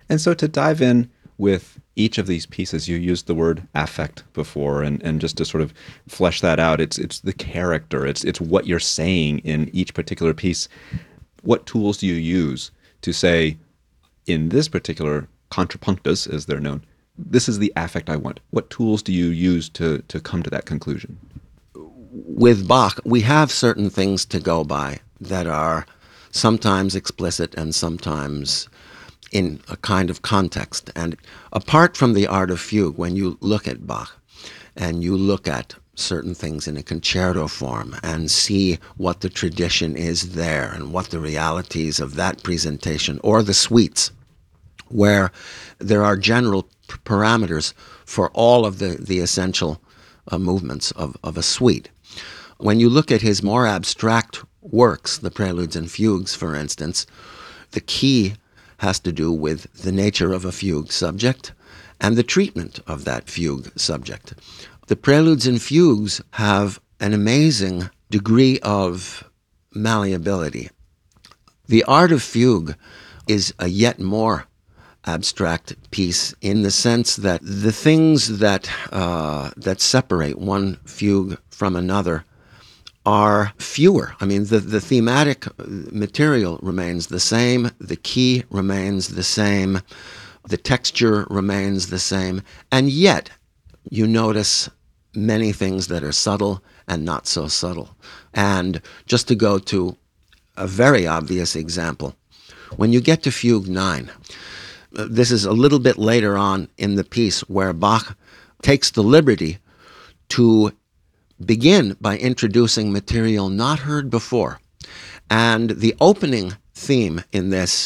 And so to dive in with each of these pieces, you used the word affect before, and just to sort of flesh that out, it's the character, it's what you're saying in each particular piece. What tools do you use to say, in this particular contrapunctus, as they're known, this is the affect I want? What tools do you use to come to that conclusion? With Bach, we have certain things to go by that are sometimes explicit and sometimes in a kind of context. And apart from the art of fugue, when you look at Bach and you look at certain things in a concerto form and see what the tradition is there and what the realities of that presentation, or the suites, where there are general parameters for all of the essential movements of a suite. When you look at his more abstract works, the preludes and fugues, for instance, the key has to do with the nature of a fugue subject and the treatment of that fugue subject. The preludes and fugues have an amazing degree of malleability. The art of fugue is a yet more abstract piece in the sense that the things that separate one fugue from another are fewer. I mean, the thematic material remains the same, the key remains the same, the texture remains the same, and yet you notice many things that are subtle and not so subtle. And just to go to a very obvious example, when you get to Fugue 9, this is a little bit later on in the piece where Bach takes the liberty to begin by introducing material not heard before. And the opening theme in this,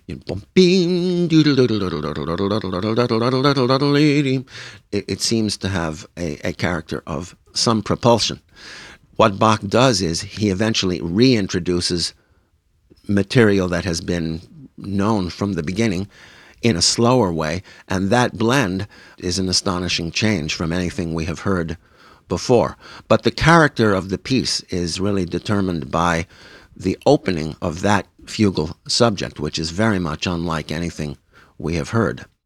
it seems to have a character of some propulsion. What Bach does is he eventually reintroduces material that has been known from the beginning in a slower way, and that blend is an astonishing change from anything we have heard before. But the character of the piece is really determined by the opening of that fugal subject, which is very much unlike anything we have heard.